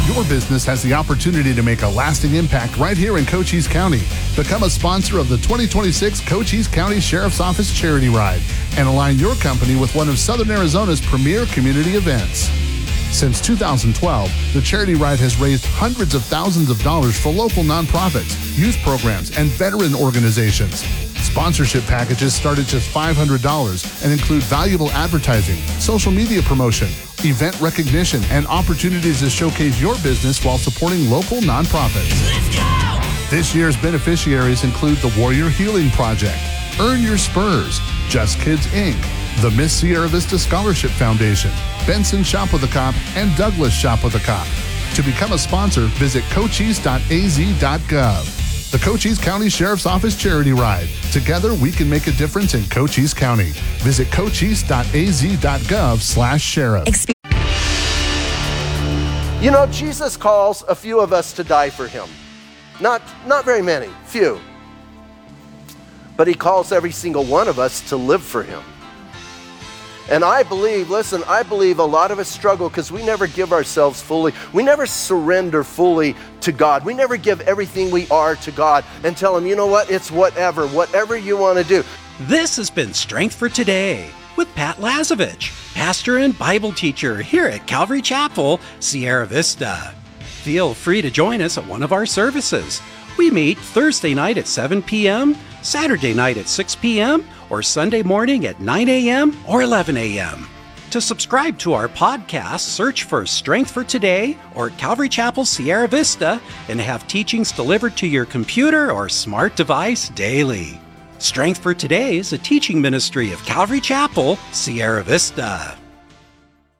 Your business has the opportunity to make a lasting impact right here in Cochise County. Become a sponsor of the 2026 Cochise County Sheriff's Office Charity Ride and align your company with one of Southern Arizona's premier community events. Since 2012, the Charity Ride has raised hundreds of thousands of dollars for local nonprofits, youth programs, and veteran organizations. Sponsorship packages start at just $500 and include valuable advertising, social media promotion, event recognition, and opportunities to showcase your business while supporting local nonprofits. Let's go! This year's beneficiaries include the Warrior Healing Project, Earn Your Spurs, Just Kids Inc., the Miss Sierra Vista Scholarship Foundation, Benson Shop with a Cop, and Douglas Shop with a Cop. To become a sponsor, visit cochise.az.gov. The Cochise County Sheriff's Office Charity Ride. Together, we can make a difference in Cochise County. Visit cochise.az.gov/sheriff. You know, Jesus calls a few of us to die for him. Not very many, few. But he calls every single one of us to live for him. And I believe a lot of us struggle because we never give ourselves fully. We never surrender fully to God. We never give everything we are to God and tell him, you know what, it's whatever you want to do. This has been Strength for Today with Pat Lazovich, pastor and Bible teacher here at Calvary Chapel, Sierra Vista. Feel free to join us at one of our services. We meet Thursday night at 7 p.m., Saturday night at 6 p.m., or Sunday morning at 9 a.m. or 11 a.m. To subscribe to our podcast, search for Strength for Today or Calvary Chapel Sierra Vista and have teachings delivered to your computer or smart device daily. Strength for Today is a teaching ministry of Calvary Chapel Sierra Vista.